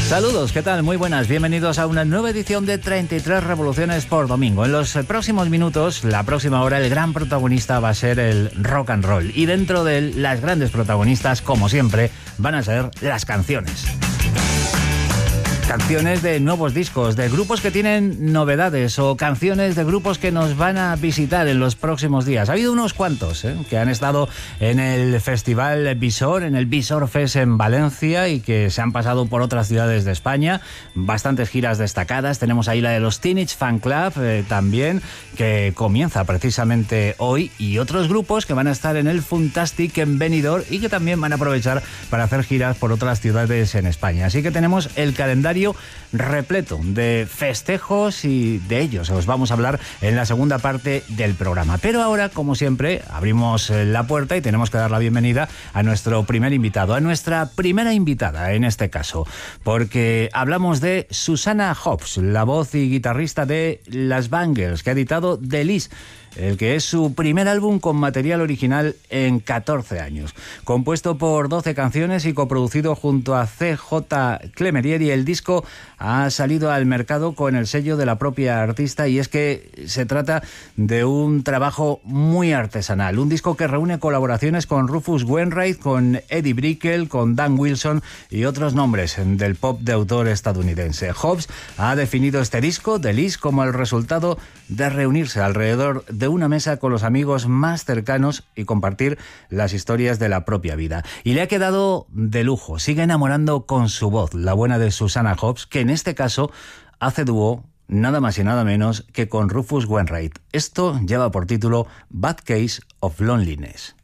Saludos, ¿qué tal? Muy buenas, bienvenidos a una nueva edición de 33 Revoluciones por Domingo. En los próximos minutos, la próxima hora, el gran protagonista va a ser el rock and roll. Y dentro de él, las grandes protagonistas, como siempre, van a ser las canciones. Canciones de nuevos discos, de grupos que tienen novedades o canciones de grupos que nos van a visitar en los próximos días. Ha habido unos cuantos que han estado en el Festival Visor, en el Visor Fest en Valencia y que se han pasado por otras ciudades de España. Bastantes giras destacadas. Tenemos ahí la de los Teenage Fan Club también, que comienza precisamente hoy, y otros grupos que van a estar en el Funtastic en Benidorm y que también van a aprovechar para hacer giras por otras ciudades en España. Así que tenemos el calendario repleto de festejos y de ellos os vamos a hablar en la segunda parte del programa. Pero ahora, como siempre, abrimos la puerta y tenemos que dar la bienvenida a nuestro primer invitado, a nuestra primera invitada en este caso, porque hablamos de Susanna Hoffs, la voz y guitarrista de Las Bangles, que ha editado The List, el que es su primer álbum con material original en 14 años. Compuesto por 12 canciones y coproducido junto a C.J. Clemerier, el disco ha salido al mercado con el sello de la propia artista, y es que se trata de un trabajo muy artesanal, un disco que reúne colaboraciones con Rufus Wainwright, con Eddie Brickell, con Dan Wilson y otros nombres del pop de autor estadounidense. Hobbs ha definido este disco, The List, como el resultado de reunirse alrededor de una mesa con los amigos más cercanos y compartir las historias de la propia vida. Y le ha quedado de lujo, sigue enamorando con su voz, la buena de Susanna Hoffs, que en este caso hace dúo nada más y nada menos que con Rufus Wainwright. Esto lleva por título Bad Case of Loneliness.